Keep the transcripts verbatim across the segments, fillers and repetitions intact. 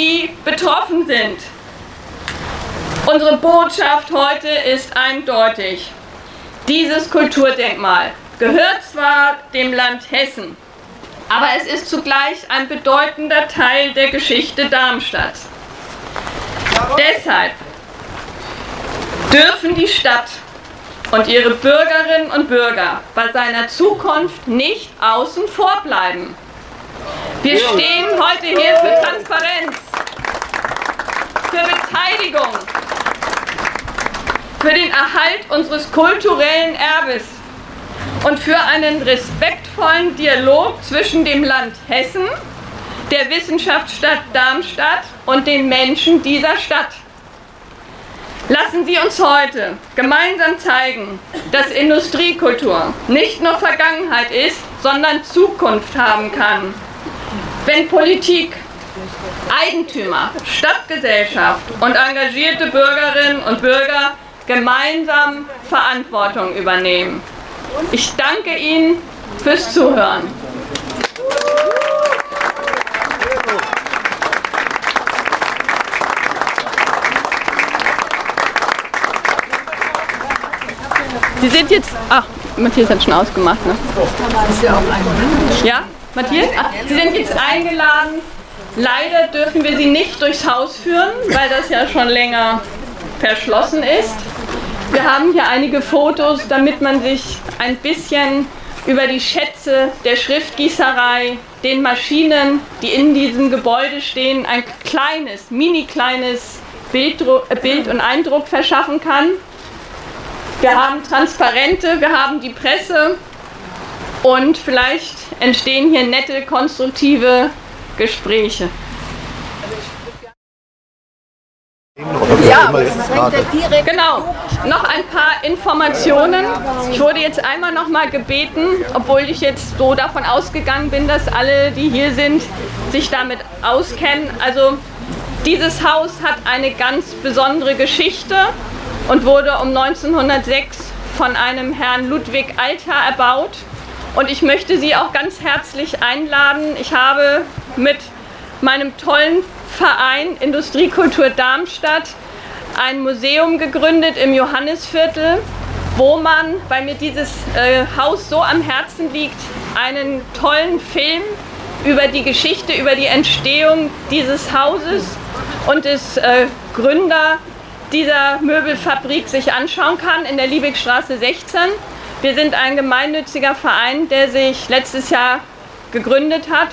die betroffen sind. Unsere Botschaft heute ist eindeutig. Dieses Kulturdenkmal gehört zwar dem Land Hessen, aber es ist zugleich ein bedeutender Teil der Geschichte Darmstadts. Deshalb dürfen die Stadt und ihre Bürgerinnen und Bürger bei seiner Zukunft nicht außen vor bleiben. Wir stehen heute hier für Transparenz, für Beteiligung, für den Erhalt unseres kulturellen Erbes und für einen respektvollen Dialog zwischen dem Land Hessen, der Wissenschaftsstadt Darmstadt und den Menschen dieser Stadt. Lassen Sie uns heute gemeinsam zeigen, dass Industriekultur nicht nur Vergangenheit ist, sondern Zukunft haben kann. Wenn Politik, Eigentümer, Stadtgesellschaft und engagierte Bürgerinnen und Bürger gemeinsam Verantwortung übernehmen. Ich danke Ihnen fürs Zuhören. Sie sind jetzt... Ach, Matthias hat schon ausgemacht, ne? Ja, Matthias? Ach, Sie sind jetzt eingeladen. Leider dürfen wir Sie nicht durchs Haus führen, weil das ja schon länger verschlossen ist. Wir haben hier einige Fotos, damit man sich ein bisschen über die Schätze der Schriftgießerei, den Maschinen, die in diesem Gebäude stehen, ein kleines, mini kleines Bilddruck, äh, Bild und Eindruck verschaffen kann. Wir haben Transparente, wir haben die Presse und vielleicht entstehen hier nette, konstruktive Gespräche. Ja, genau. Noch ein paar Informationen. Ich wurde jetzt einmal noch mal gebeten, obwohl ich jetzt so davon ausgegangen bin, dass alle, die hier sind, sich damit auskennen. Also dieses Haus hat eine ganz besondere Geschichte und wurde um neunzehnhundertsechs von einem Herrn Ludwig Alter erbaut. Und ich möchte Sie auch ganz herzlich einladen. Ich habe mit meinem tollen Verein Industriekultur Darmstadt ein Museum gegründet im Johannisviertel, wo man, weil mir dieses äh, Haus so am Herzen liegt, einen tollen Film über die Geschichte, über die Entstehung dieses Hauses und des äh, Gründer dieser Möbelfabrik sich anschauen kann in der Liebigstraße sechzehn. Wir sind ein gemeinnütziger Verein, der sich letztes Jahr gegründet hat.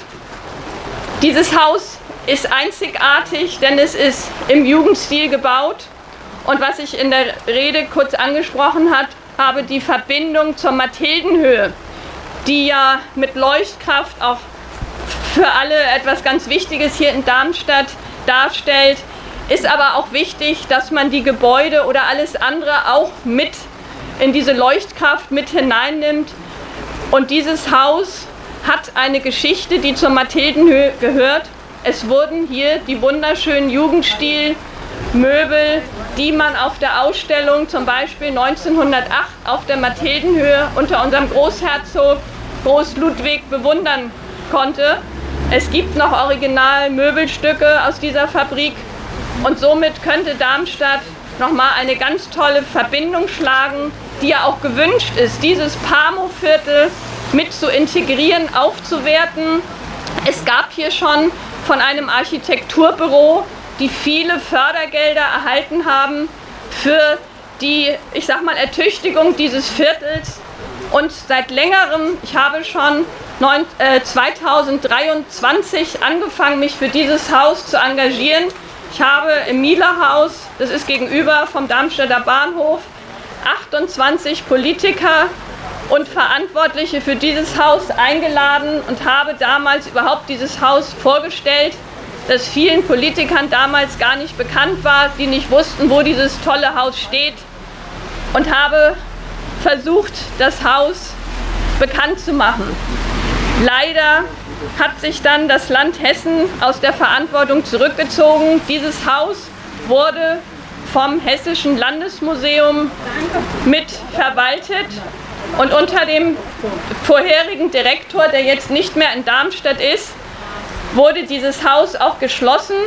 Dieses Haus ist einzigartig, denn es ist im Jugendstil gebaut. Und was ich in der Rede kurz angesprochen hat, habe, die Verbindung zur Mathildenhöhe, die ja mit Leuchtkraft auch für alle etwas ganz Wichtiges hier in Darmstadt darstellt, ist aber auch wichtig, dass man die Gebäude oder alles andere auch mit in diese Leuchtkraft mit hineinnimmt. Und dieses Haus hat eine Geschichte, die zur Mathildenhöhe gehört. Es wurden hier die wunderschönen Jugendstilmöbel, die man auf der Ausstellung zum Beispiel neunzehnhundertacht auf der Mathildenhöhe unter unserem Großherzog Groß Ludwig bewundern konnte. Es gibt noch original Möbelstücke aus dieser Fabrik und somit könnte Darmstadt nochmal eine ganz tolle Verbindung schlagen, die ja auch gewünscht ist, dieses Pamo-Viertel mit zu integrieren, aufzuwerten. Es gab hier schon von einem Architekturbüro, die viele Fördergelder erhalten haben für die, ich sag mal, Ertüchtigung dieses Viertels. Und seit längerem, ich habe schon zweitausenddreiundzwanzig angefangen, mich für dieses Haus zu engagieren. Ich habe im Miele-Haus, das ist gegenüber vom Darmstädter Bahnhof, achtundzwanzig Politiker und Verantwortliche für dieses Haus eingeladen und habe damals überhaupt dieses Haus vorgestellt, das vielen Politikern damals gar nicht bekannt war, die nicht wussten, wo dieses tolle Haus steht, und habe versucht, das Haus bekannt zu machen. Leider hat sich dann das Land Hessen aus der Verantwortung zurückgezogen. Dieses Haus wurde vom Hessischen Landesmuseum mit verwaltet und unter dem vorherigen Direktor, der jetzt nicht mehr in Darmstadt ist, wurde dieses Haus auch geschlossen.